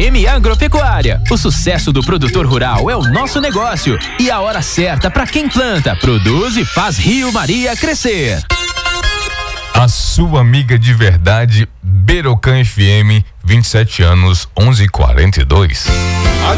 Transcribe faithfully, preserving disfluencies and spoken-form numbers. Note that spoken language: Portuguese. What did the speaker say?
M Agropecuária. O sucesso do produtor rural é o nosso negócio e a hora certa para quem planta, produz e faz Rio Maria crescer. A sua amiga de verdade, Berocan F M, vinte e sete anos, onze e quarenta e dois.